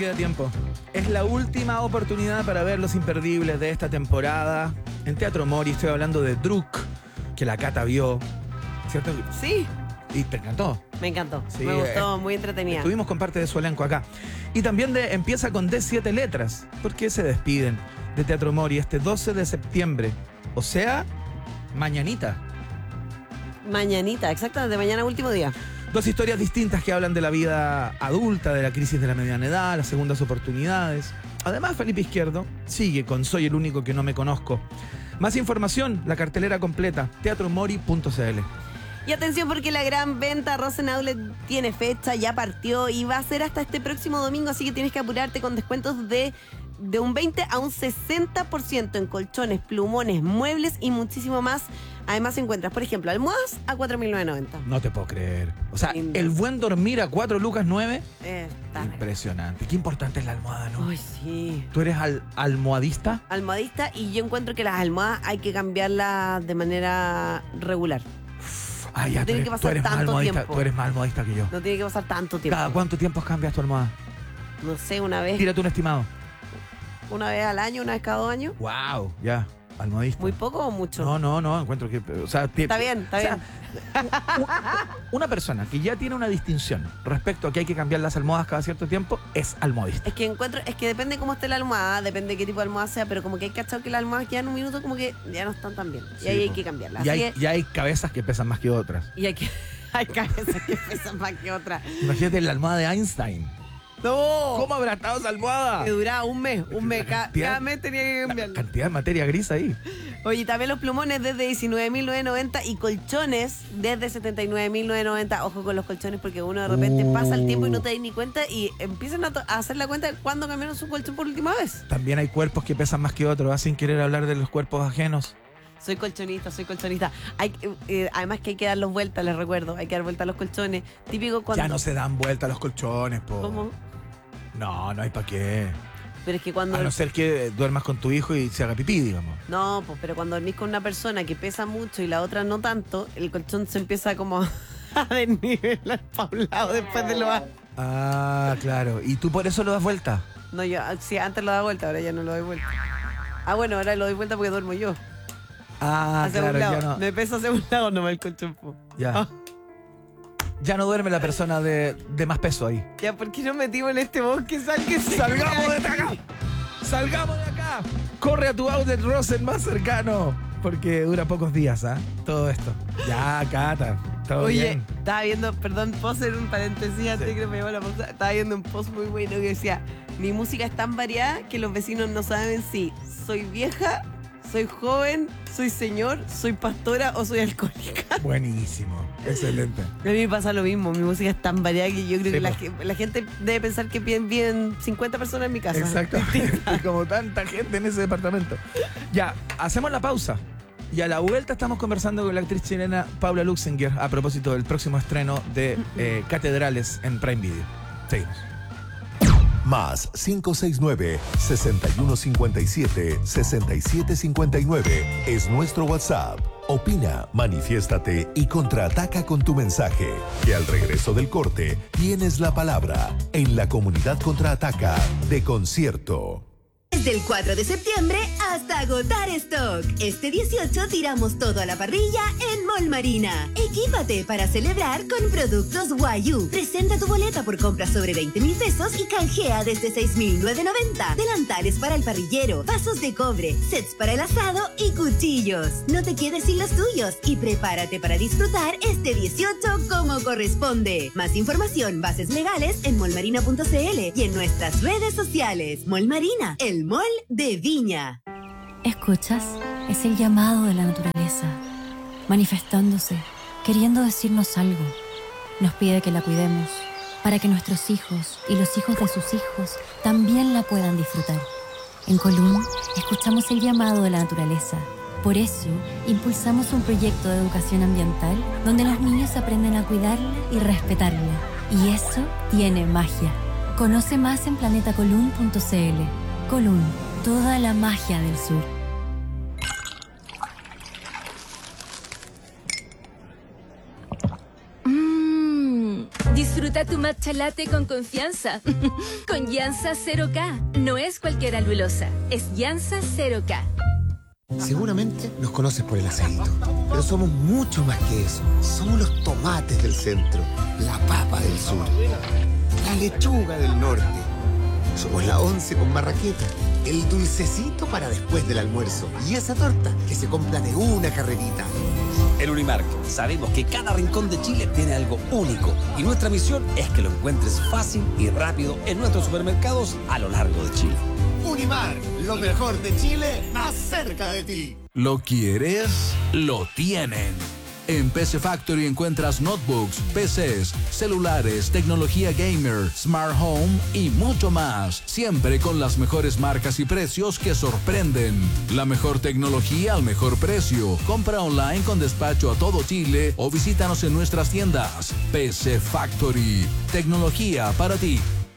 queda tiempo. Es la última oportunidad para ver los imperdibles de esta temporada. En Teatro Mori estoy hablando de Druk, que la Cata vio, ¿cierto? Sí. Y te encantó. Me encantó. Sí, me gustó, muy entretenida. Estuvimos con parte de su elenco acá. Y también empieza con D7 letras. ¿Por qué se despiden de Teatro Mori este 12 de septiembre? O sea, mañanita. Mañanita, exactamente, mañana último día. Dos historias distintas que hablan de la vida adulta, de la crisis de la mediana edad, las segundas oportunidades. Además, Felipe Izquierdo sigue con Soy el único que no me conozco. Más información, la cartelera completa, teatromori.cl. Y atención porque la gran venta Rosen Outlet tiene fecha, ya partió y va a ser hasta este próximo domingo, así que tienes que apurarte con descuentos de un 20 a un 60% en colchones, plumones, muebles y muchísimo más. Además encuentras, por ejemplo, almohadas a 4.990. No te puedo creer. O sea, Lindo. el buen dormir a 4 lucas 9. Está Impresionante. Qué importante es la almohada, ¿no? Ay, sí. ¿Tú eres almohadista? Almohadista, y yo encuentro que las almohadas hay que cambiarlas de manera regular. Ah, ya, No tiene que tú pasar eres más tanto almohadista, tiempo. tú eres más almohadista que yo. No tiene que pasar tanto tiempo. ¿Cada cuánto tiempo cambias tu almohada? No sé, una vez Tírate un estimado. al año, una vez cada 2 años. Wow, ya, almohadista. ¿Muy poco o mucho? No, encuentro que... O sea, Está bien, está bien. Una persona que ya tiene una distinción respecto a que hay que cambiar las almohadas cada cierto tiempo es almohadista. Es que depende cómo esté la almohada, depende de qué tipo de almohada sea, pero como que hay cachado que las almohadas quedan un minuto como que ya no están tan bien. Y Sí, ahí hay po. que cambiarlas. Y Así hay, que- y hay cabezas que pesan más que otras. y hay cabezas que pesan más que otras. Imagínate la almohada de Einstein. ¡No! ¿Cómo habrá estado esa almohada? Que duraba un mes. cantidad- Cada mes tenía que La cambiarla. cantidad de materia gris ahí. Oye, también los plumones desde 19.990 y colchones desde 79.990. Ojo con los colchones porque uno de repente pasa el tiempo y no te das ni cuenta y empiezan a hacer la cuenta de cuándo cambiaron su colchón por última vez. También hay cuerpos que pesan más que otros, sin querer hablar de los cuerpos ajenos. Soy colchonista. Además que hay que darlos vueltas, les recuerdo. Hay que dar vueltas a los colchones. Típico cuando... Ya no se dan vuelta los colchones, po. ¿Cómo? No hay para qué. Pero es que cuando... A no ser que duermas con tu hijo y se haga pipí, digamos. No, pues, pero cuando dormís con una persona que pesa mucho y la otra no tanto, el colchón se empieza como a desnivelar para un lado después de lo... Ah, claro. ¿Y tú por eso lo das vuelta? No, yo sí, antes lo daba vuelta, ahora ya no lo doy vuelta. Ah, bueno, ahora lo doy vuelta porque duermo yo. Ah, Hacia claro, un lado. ya no. Me pesa hacia un lado nomás el colchón. Po. Ya. Ah. Ya no duerme la persona de más peso ahí. Ya, ¿por qué nos metimos en este bosque? ¡Salgamos de acá! ¡Salgamos de acá! Corre a tu outlet Rosen más cercano. Porque dura pocos días, ¿ah? Todo esto. Ya, Cata. Todo Oye, bien. estaba viendo, perdón, puedo hacer un paréntesis antes Sí. que me llevó la pausa. Estaba viendo un post muy bueno que decía: mi música es tan variada que los vecinos no saben si soy vieja, soy joven, soy señor, soy pastora o soy alcohólica. Buenísimo. Excelente. A mí me pasa lo mismo, mi música es tan variada que yo creo Sí, que la gente debe pensar que viven 50 personas en mi casa. Exactamente. Como tanta gente en ese departamento. Ya, hacemos la pausa. Y a la vuelta estamos conversando con la actriz chilena Paula Luxinger a propósito del próximo estreno de Catedrales en Prime Video. Seguimos. Más 569-6157-6759 es nuestro WhatsApp. Opina, manifiéstate y contraataca con tu mensaje. Que al regreso del corte tienes la palabra en la comunidad contraataca de Concierto. Desde el 4 de septiembre hasta agotar stock. Este 18 tiramos todo a la parrilla en Mall Marina. Equípate para celebrar con productos Wayu. Presenta tu boleta por compras sobre 20,000 pesos y canjea desde 6,990. Delantales para el parrillero, vasos de cobre, sets para el asado y cuchillos. No te quedes sin los tuyos y prepárate para disfrutar este 18 como corresponde. Más información, bases legales en mallmarina.cl y en nuestras redes sociales. Mall Marina, el mall de Viña. ¿Escuchas? Es el llamado de la naturaleza, manifestándose, queriendo decirnos algo. Nos pide que la cuidemos, para que nuestros hijos y los hijos de sus hijos también la puedan disfrutar. En Colún, escuchamos el llamado de la naturaleza. Por eso, impulsamos un proyecto de educación ambiental donde los niños aprenden a cuidarla y respetarla. Y eso tiene magia. Conoce más en planetacolún.cl. Colún, toda la magia del sur. Disfruta Disfruta tu matcha latte con confianza. Con Llanza 0K. No es cualquier alulosa, es Llanza 0K. Seguramente nos conoces por el aceito, pero somos mucho más que eso. Somos los tomates del centro, la papa del sur, la lechuga del norte. Somos la once con marraqueta, el dulcecito para después del almuerzo y esa torta que se compra de una carrerita. En Unimark sabemos que cada rincón de Chile tiene algo único y nuestra misión es que lo encuentres fácil y rápido en nuestros supermercados a lo largo de Chile. Unimark, lo mejor de Chile, más cerca de ti. ¿Lo quieres? Lo tienen. En PC Factory encuentras notebooks, PCs, celulares, tecnología gamer, smart home y mucho más. Siempre con las mejores marcas y precios que sorprenden. La mejor tecnología al mejor precio. Compra online con despacho a todo Chile o visítanos en nuestras tiendas. PC Factory. Tecnología para ti.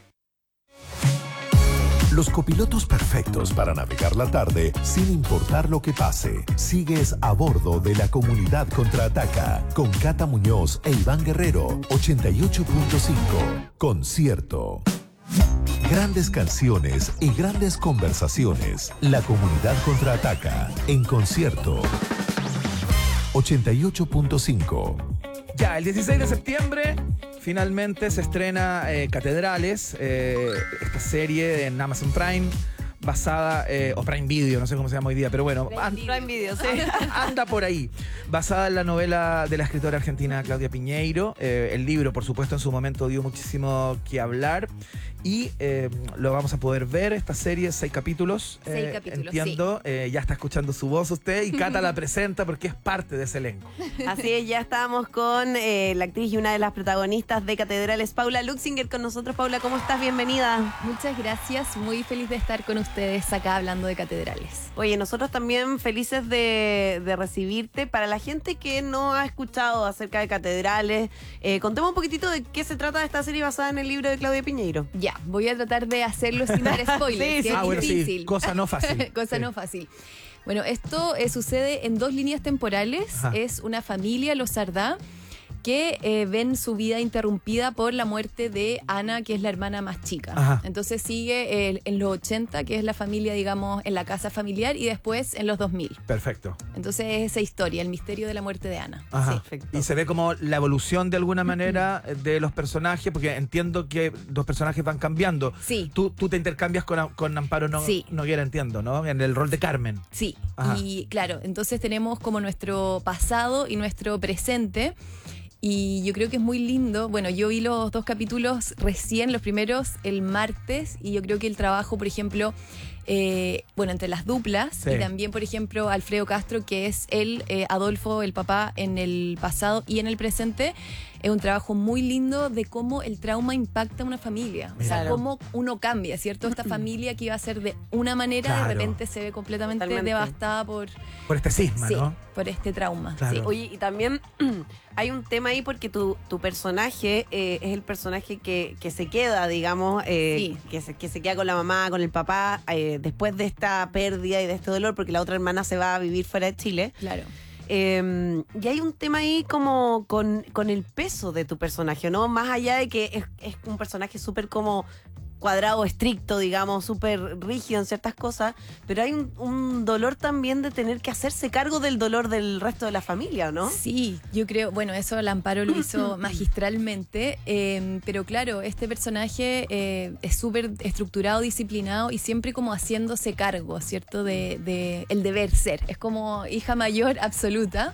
Los copilotos perfectos para navegar la tarde sin importar lo que pase. Sigues a bordo de la Comunidad Contraataca con Cata Muñoz e Iván Guerrero. 88.5. Concierto. Grandes canciones y grandes conversaciones. La Comunidad Contraataca en concierto. 88.5. Ya, el 16 de septiembre finalmente se estrena Catedrales, esta serie en Amazon Prime, basada, o Prime Video, no sé cómo se llama hoy día, pero bueno, Prime Video, sí. anda por ahí. Basada en la novela de la escritora argentina Claudia Piñeiro. El libro, por supuesto, en su momento dio muchísimo que hablar. Y lo vamos a poder ver, esta serie, 6 capítulos. 6 capítulos, entiendo, ya está escuchando su voz usted y Cata la presenta porque es parte de ese elenco. Así es, ya estábamos con la actriz y una de las protagonistas de Catedrales, Paula Luxinger, con nosotros. Paula, ¿cómo estás? Bienvenida. Muchas gracias, muy feliz de estar con ustedes acá hablando de Catedrales. Oye, nosotros también felices de recibirte. Para la gente que no ha escuchado acerca de Catedrales, contemos un poquitito de qué se trata de esta serie basada en el libro de Claudia Piñeiro. Ya, voy a tratar de hacerlo sin dar spoilers, Sí, que es bueno, difícil. sí, cosa no fácil. Cosa Sí. no fácil. Bueno, esto sucede en 2 líneas temporales. Ajá. Es una familia, los Sardá, que ven su vida interrumpida por la muerte de Ana, que es la hermana más chica. Ajá. Entonces sigue en los 80, que es la familia, digamos, en la casa familiar, y después en los 2000. Perfecto. Entonces es esa historia, el misterio de la muerte de Ana. Ajá. Sí. Perfecto. Y se ve como la evolución de alguna manera de los personajes, porque entiendo que los personajes van cambiando. Sí. Tú te intercambias con Amparo Sí. Noguera, entiendo, ¿no? En el rol de Carmen. Sí, Ajá. y claro, entonces tenemos como nuestro pasado y nuestro presente. Y yo creo que es muy lindo. Bueno, yo vi los 2 capítulos recién, los primeros, el martes, y yo creo que el trabajo, por ejemplo, bueno, entre las duplas, Sí. y también, por ejemplo, Alfredo Castro, que es Adolfo, el papá, en el pasado y en el presente, es un trabajo muy lindo de cómo el trauma impacta a una familia. O sea, Claro. cómo uno cambia, ¿cierto? Esta familia que iba a ser de una manera, Claro. de repente se ve completamente Totalmente. devastada por, Por este cisma, sí, ¿no? por este trauma. Claro. Sí. Oye, y también hay un tema ahí porque tu personaje es el personaje que se queda, digamos, Sí. que se queda con la mamá, con el papá, después de esta pérdida y de este dolor, porque la otra hermana se va a vivir fuera de Chile. Claro. Y hay un tema ahí como con el peso de tu personaje, ¿no? Más allá de que es un personaje súper como cuadrado, estricto, digamos, súper rígido en ciertas cosas, pero hay un dolor también de tener que hacerse cargo del dolor del resto de la familia, ¿no? Sí, yo creo, bueno, eso el Amparo lo hizo magistralmente, pero claro, este personaje es súper estructurado, disciplinado y siempre como haciéndose cargo, ¿cierto? De el deber ser. Es como hija mayor absoluta.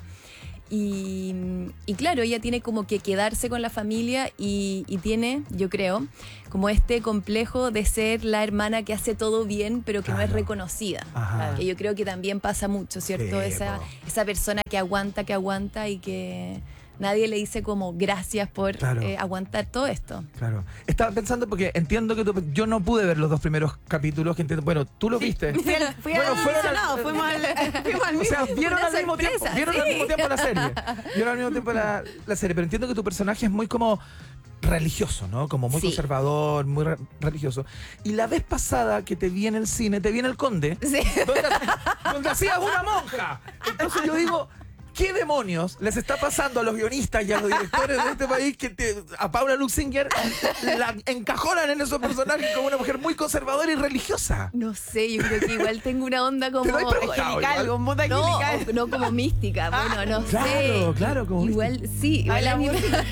Y claro, ella tiene como que quedarse con la familia y tiene, yo creo, como este complejo de ser la hermana que hace todo bien, pero que no es Claro. reconocida. Ajá. Que yo creo que también pasa mucho, ¿cierto? Sí, Esa persona que aguanta y que nadie le dice como gracias por Claro. aguantar todo esto. Claro. Estaba pensando porque entiendo que yo no pude ver los 2 primeros capítulos, que entiendo, bueno, tú lo viste. Fui al Bueno, fueron al- lado, fuimos al O sea, vieron Una al mismo tiempo, sorpresa, vieron al sí. mismo tiempo la serie. Vieron al mismo tiempo la serie, pero entiendo que tu personaje es muy como religioso, ¿no? Como muy Sí. conservador, muy religioso. Y la vez pasada que te vi en el cine, te vi en El Conde, Sí. donde hacías una monja. Entonces yo digo, ¿Qué demonios les está pasando a los guionistas y a los directores de este país a Paula Luxinger la encajonan en esos personajes como una mujer muy conservadora y religiosa? No sé, yo creo que igual tengo una onda como Te lo he preguntado Angelical, con bota no, angelical. no como mística, bueno, no sé. Claro, como igual sí, igual a mí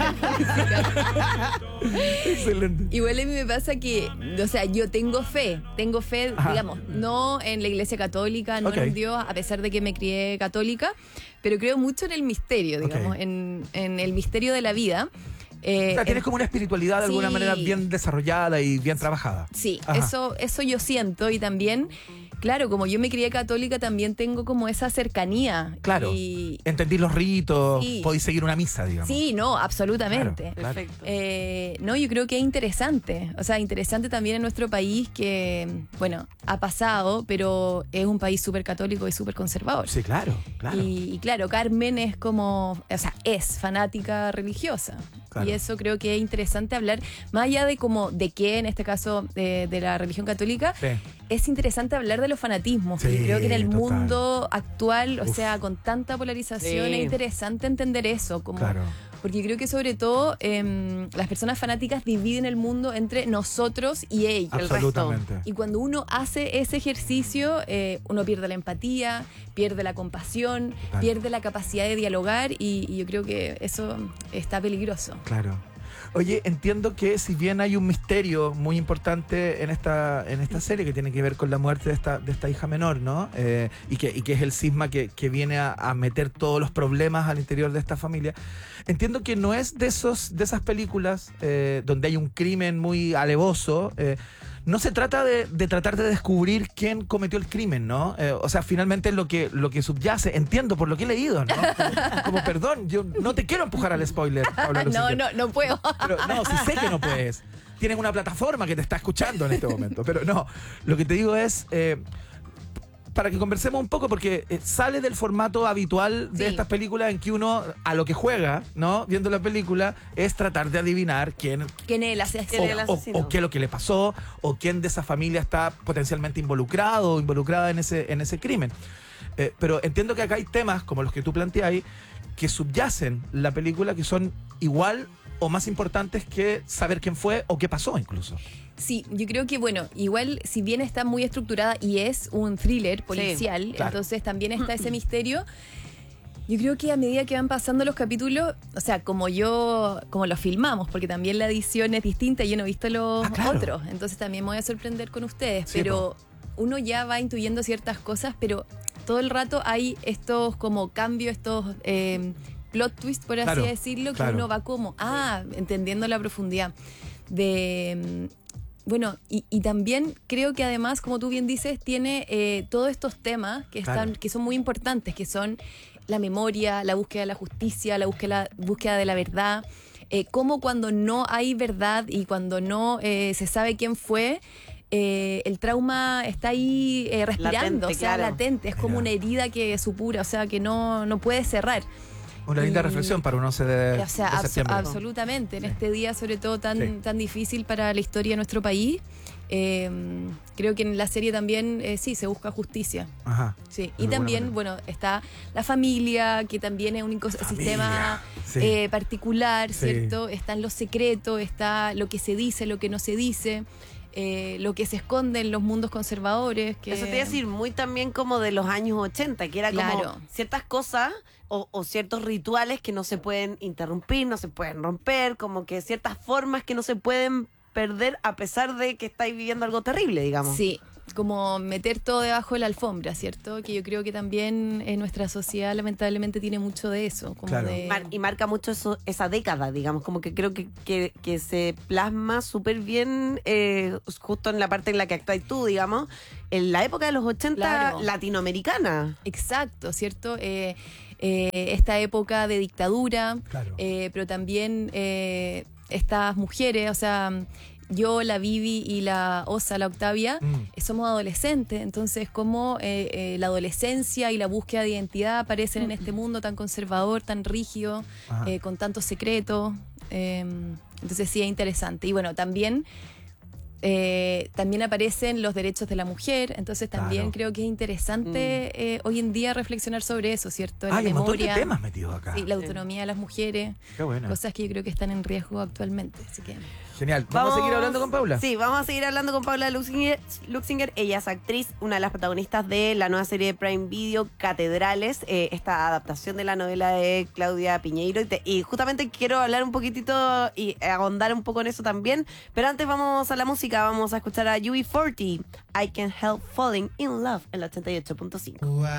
Excelente. igual a mí me pasa que, o sea, yo tengo fe, Ajá. digamos, no en la iglesia católica, no Ok. en un Dios, a pesar de que me crié católica, pero creo mucho en el misterio, digamos, Ok. en el misterio de la vida. O sea, tienes como una espiritualidad de alguna sí. manera bien desarrollada y bien trabajada. Sí, Ajá. eso yo siento y también, claro, como yo me crié católica, también tengo como esa cercanía. Claro. Y, Entendí los ritos, Sí. podéis seguir una misa, digamos. sí, no, absolutamente. Claro. Perfecto. No, yo creo que es interesante. O sea, interesante también en nuestro país que, bueno, ha pasado, pero es un país súper católico y súper conservador. Sí, claro. Y claro, Carmen es como, o sea, es fanática religiosa. Claro. Y eso creo que es interesante hablar, más allá de como de qué, en este caso, de la religión católica, Sí. es interesante hablar de los fanatismos. Sí, porque creo que en el total. mundo actual, o Uf. sea, con tanta polarización, Sí. es interesante entender eso. Como, Claro. porque creo que sobre todo las personas fanáticas dividen el mundo entre nosotros y ellos. Absolutamente. Y cuando uno hace ese ejercicio, uno pierde la empatía, pierde la compasión, Total. pierde la capacidad de dialogar y yo creo que eso está peligroso. Claro. Oye, entiendo que si bien hay un misterio muy importante en esta serie que tiene que ver con la muerte de esta hija menor, ¿no? Y que es el cisma que viene a meter todos los problemas al interior de esta familia. Entiendo que no es de esas películas donde hay un crimen muy alevoso. No se trata de tratar de descubrir quién cometió el crimen, ¿no? O sea, finalmente lo que subyace, entiendo por lo que he leído, ¿no? Como perdón, yo no te quiero empujar al spoiler, Paula Luxinger. No puedo. Pero no, sí sé que no puedes. Tienes una plataforma que te está escuchando en este momento. Pero no, lo que te digo es, para que conversemos un poco, porque sale del formato habitual de Sí. estas películas en que uno, a lo que juega, ¿no? Viendo la película, es tratar de adivinar quién ¿Quién es el asesino? ¿Quién es el asesino? o qué es lo que le pasó, o quién de esa familia está potencialmente involucrado o involucrada en ese crimen. Pero entiendo que acá hay temas, como los que tú planteáis, que subyacen la película, que son igual o más importantes que saber quién fue o qué pasó incluso. Sí, yo creo que, bueno, igual si bien está muy estructurada y es un thriller policial, claro. entonces también está ese misterio. Yo creo que a medida que van pasando los capítulos, o sea, como los filmamos, porque también la edición es distinta, yo no he visto los claro. otros, entonces también me voy a sorprender con ustedes, Sí, pero uno ya va intuyendo ciertas cosas, pero todo el rato hay estos como cambios, estos plot twist, por así Claro, decirlo, que claro. uno va como, entendiendo la profundidad de... Bueno, y también creo que además, como tú bien dices, tiene todos estos temas Claro. que son muy importantes, que son la memoria, la búsqueda de la justicia, la búsqueda de la verdad, cómo cuando no hay verdad y cuando no se sabe quién fue, el trauma está ahí respirando, Latente, o sea, claro. latente, es como Mira. una herida que supura, o sea, que no puede cerrar. Una linda Y- reflexión para un 11 de O sea, de septiembre. absolutamente. En Sí. este día, sobre todo tan, Sí. tan difícil para la historia de nuestro país, creo que en la serie también sí se busca justicia. Ajá. Sí. De Y alguna también, manera. bueno, está la familia, que también es un ecosistema Sí. particular, Sí. ¿cierto? Están los secretos, está lo que se dice, lo que no se dice, lo que se esconde en los mundos conservadores. Que... Eso te iba a decir, muy también como de los años 80, que era Claro. como ciertas cosas o ciertos rituales que no se pueden interrumpir, no se pueden romper, como que ciertas formas que no se pueden perder a pesar de que estáis viviendo algo terrible, digamos. Sí, como meter todo debajo de la alfombra, ¿cierto? Que yo creo que también nuestra sociedad lamentablemente tiene mucho de eso. Como Claro. de... Y marca mucho esa década, digamos, como que creo que se plasma súper bien justo en la parte en la que actúas tú, digamos, en la época de los 80 Claro. latinoamericana. Exacto, ¿cierto? Esta época de dictadura, Claro. pero también estas mujeres, o sea, yo, la Vivi y la Osa, la Octavia, somos adolescentes, entonces cómo la adolescencia y la búsqueda de identidad aparecen en este mundo tan conservador, tan rígido, Ajá. con tantos secretos. Entonces sí es interesante. Y bueno, también También aparecen los derechos de la mujer, entonces también Claro. creo que es interesante hoy en día reflexionar sobre eso, ¿cierto? Hay un montón de temas metidos acá. Sí, la autonomía de las mujeres, Qué bueno. cosas que yo creo que están en riesgo actualmente. Así que Genial. ¿Vamos a seguir hablando con Paula? Sí, vamos a seguir hablando con Paula Luxinger. Ella es actriz, una de las protagonistas de la nueva serie de Prime Video, Catedrales, esta adaptación de la novela de Claudia Piñeiro. Y justamente quiero hablar un poquitito y ahondar un poco en eso también. Pero antes vamos a la música, vamos a escuchar a UB40, I Can't Help Falling in Love, en la 88.5.